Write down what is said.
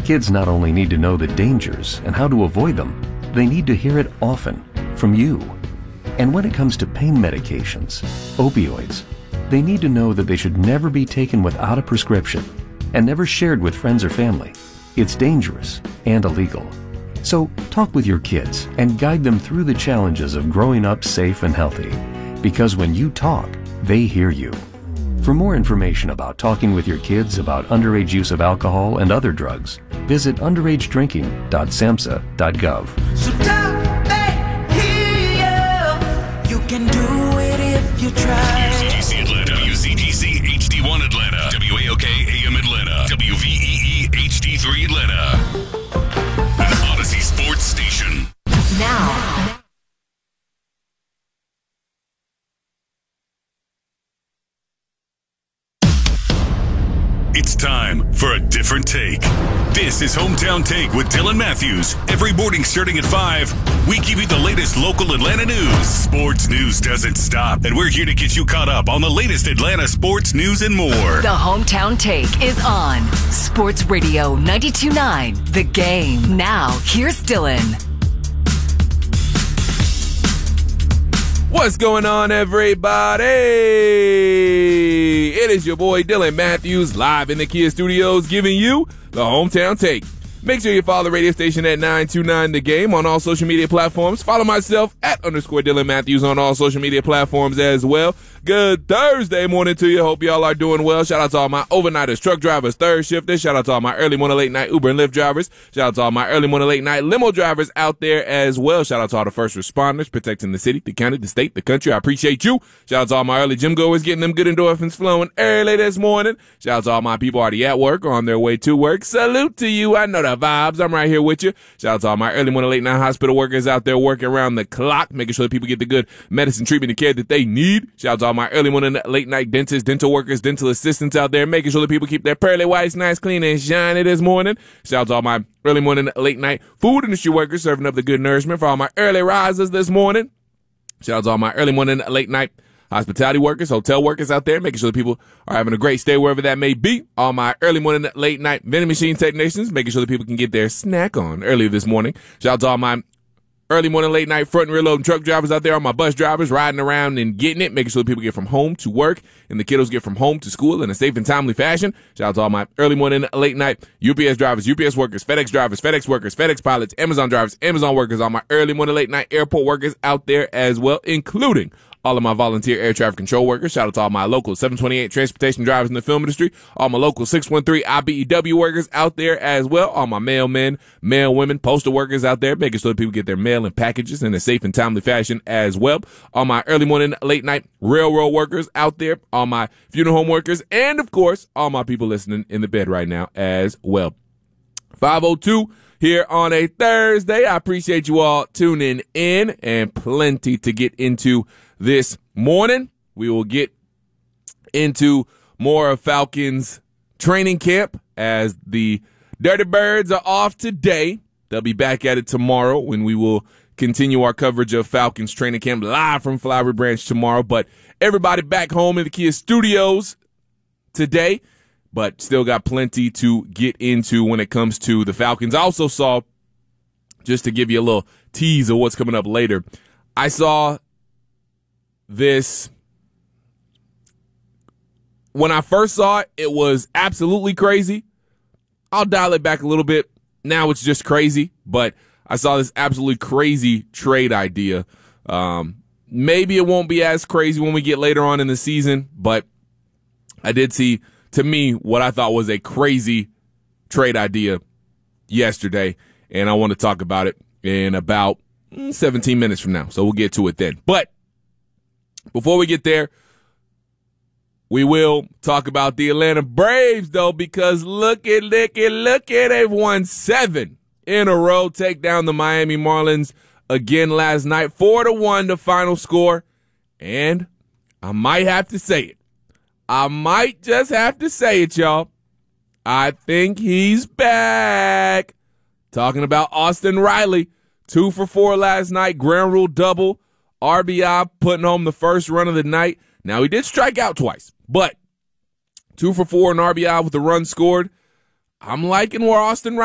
Kids not only need to know the dangers and how to avoid them, they need to hear it often from you. And when it comes to pain medications, opioids, they need to know that they should never be taken without a prescription and never shared with friends or family. It's dangerous and illegal. So talk with your kids and guide them through the challenges of growing up safe and healthy. Because when you talk, they hear you. For more information about talking with your kids about underage use of alcohol and other drugs, visit underagedrinking.samhsa.gov. So talk, they hear you. You can do it if you try. UCGC Atlanta, WCGC HD1 Atlanta, WAOK AM Atlanta, WVEE HD3 Atlanta. An Odyssey Sports Station. Now. It's time for a different take. This is Hometown Take with Dylan Matthews. Every morning starting at 5, we give you the latest local Atlanta news. Sports news doesn't stop, and we're here to get you caught up on the latest Atlanta sports news and more. The Hometown Take is on Sports Radio 92.9 The Game. Now, here's Dylan. What's going on, everybody? It is your boy Dylan Matthews live in the Kia Studios giving you the Hometown Take. Make sure you follow the radio station at 929 The Game on all social media platforms. Follow myself at _Dylan Matthews on all social media platforms as well. Good Thursday morning to you. Hope y'all are doing well. Shout out to all my overnighters, truck drivers, third shifters. Shout out to all my early morning, late night Uber and Lyft drivers. Shout out to all my early morning, late night limo drivers out there as well. Shout out to all the first responders protecting the city, the county, the state, the country. I appreciate you. Shout out to all my early gym goers getting them good endorphins flowing early this morning. Shout out to all my people already at work or on their way to work. Salute to you. I know the vibes. I'm right here with you. Shout out to all my early morning, late night hospital workers out there working around the clock, making sure that people get the good medicine, treatment, and care that they need. Shout out to all my early morning, late night dentists, dental workers, dental assistants out there, making sure that people keep their pearly whites nice, clean, and shiny this morning. Shout out to all my early morning, late night food industry workers serving up the good nourishment for all my early risers this morning. Shout out to all my early morning, late night hospitality workers, hotel workers out there, making sure that people are having a great stay wherever that may be. All my early morning, late night vending machine technicians, making sure that people can get their snack on early this morning. Shout out to all my early morning, late night front and rear loading truck drivers out there, all my bus drivers riding around and getting it, making sure that people get from home to work and the kiddos get from home to school in a safe and timely fashion. Shout out to all my early morning, late night UPS drivers, UPS workers, FedEx drivers, FedEx workers, FedEx pilots, Amazon drivers, Amazon workers, all my early morning, late night airport workers out there as well, including all of my volunteer air traffic control workers. Shout out to all my local 728 transportation drivers in the film industry. All my local 613 IBEW workers out there as well. All my mailmen, mailwomen, postal workers out there, making sure that people get their mail and packages in a safe and timely fashion as well. All my early morning, late night railroad workers out there. All my funeral home workers. And, of course, all my people listening in the bed right now as well. 5:02 here on a Thursday. I appreciate you all tuning in, and plenty to get into this morning. We will get into more of Falcons training camp as the Dirty Birds are off today. They'll be back at it tomorrow when we will continue our coverage of Falcons training camp live from Flowery Branch tomorrow. But everybody back home in the Kia Studios today, but still got plenty to get into when it comes to the Falcons. I also saw, just to give you a little tease of what's coming up later, I saw this. When I first saw it, it was absolutely crazy. I'll dial it back a little bit. Now it's just crazy, but I saw this absolutely crazy trade idea. Maybe it won't be as crazy when we get later on in the season, but I did see, to me, what I thought was a crazy trade idea yesterday, and I want to talk about it in about 17 minutes from now, so we'll get to it then. But before we get there, we will talk about the Atlanta Braves, though, because look at, they've won 7 in a row, take down the Miami Marlins again last night, 4-1 the final score, and I might have to say it. I might just have to say it, y'all. I think he's back. Talking about Austin Riley, 2 for 4 last night, ground rule double, RBI, putting home the first run of the night. Now, he did strike out twice, but 2 for 4 and RBI with the run scored. I'm liking where Austin Riley